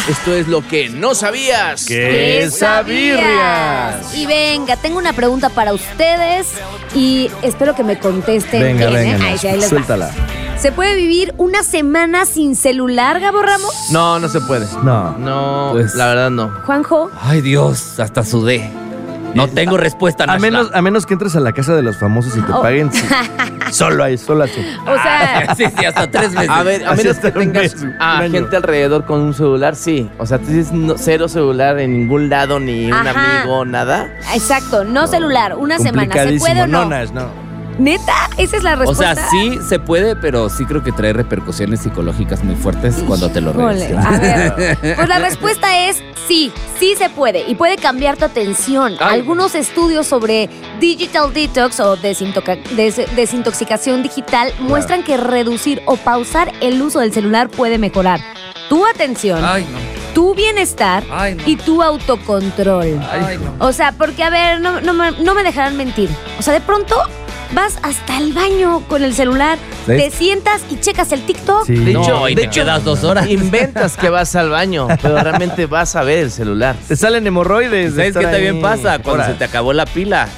Esto es lo que no sabías. ¿Qué sabías? Y venga, tengo una pregunta para ustedes y espero que me contesten Venga, bien, venga, Ahí les va. suéltala. ¿Se puede vivir una semana sin celular, Gabo Ramos? No, no se puede. No. No, Pues- la verdad no. Juanjo. Ay, Dios, hasta sudé. No tengo respuesta, A Nashla. menos que entres a la casa de los famosos y te Oh. paguen. Sí. Solo así. O sea, Sí, hasta 3 meses. A ver, a Así menos que hasta un tengas mes, un a año. gente alrededor con un celular, sí. O sea, tú tienes cero celular en ningún lado, ni un Ajá. amigo, nada. exacto, no celular, una semana. ¿Se Complicadísimo. puede o no? Nash, no. ¿Neta? ¿Esa es la O respuesta? sea, sí se puede, pero sí creo que trae repercusiones psicológicas muy fuertes cuando te lo Híjole, revelan. a ver, pues la respuesta es sí, sí se puede y puede cambiar tu atención. Ay. Algunos estudios sobre digital detox o desintoxicación digital muestran que reducir o pausar el uso del celular puede mejorar tu atención, Ay, no. tu bienestar Ay, no. y tu autocontrol. Ay, no. O sea, porque a ver, no me dejarán mentir. O sea, de pronto vas hasta el baño con el celular, ¿Ves? te sientas y checas el TikTok. Sí. De No, hecho- y de te hecho- quedas 2 horas. Inventas que vas al baño, pero realmente vas a ver el celular. Te salen hemorroides. de ¿Sabes qué estar también ahí pasa? Cuando horas. se te acabó la pila,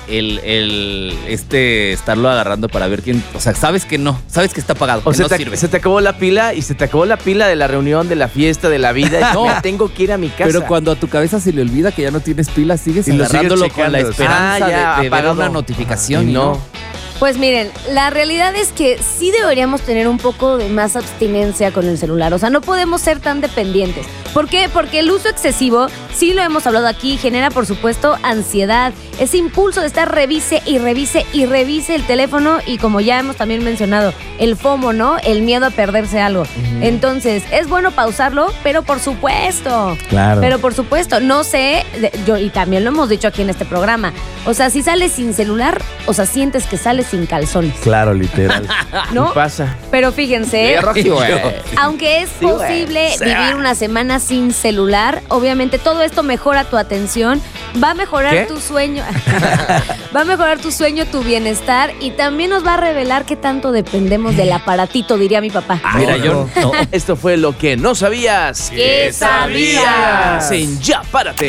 estarlo agarrando para ver quién. O sea, sabes que no, sabes que está apagado, O que sea, no sirve. se te acabó la pila y se te acabó la pila de la reunión, de la fiesta, de la vida. Y No. ya tengo que ir a mi casa. Pero cuando a tu cabeza se le olvida que ya no tienes pila, sigues Y lo sigues agarrándolo con la checando. esperanza Ah, ya, de ver apagado. una notificación Y y no. no. Pues miren, la realidad es que sí deberíamos tener un poco de más abstinencia con el celular. O sea, no podemos ser tan dependientes. ¿Por qué? Porque el uso excesivo, sí lo hemos hablado aquí, genera por supuesto ansiedad. Ese impulso de estar revise y revise y revise el teléfono y como ya hemos también mencionado, el FOMO, ¿no? El miedo a perderse algo. Entonces, es bueno pausarlo, pero por supuesto. Claro. Pero por supuesto, no sé, yo y también lo hemos dicho aquí en este programa. O sea, si sales sin celular, o sea, sientes que sales sin calzones, Claro, literal. ¿no? ¿Qué pasa? Pero fíjense, Sí, güey. aunque es posible vivir una semana sin celular, obviamente todo esto mejora tu atención, va a mejorar ¿Qué? tu sueño, va a mejorar tu sueño, tu bienestar y también nos va a revelar qué tanto dependemos del aparatito, diría mi papá. Mira, yo no. Esto fue lo que no sabías. ¿Qué sabías? En Ya Párate.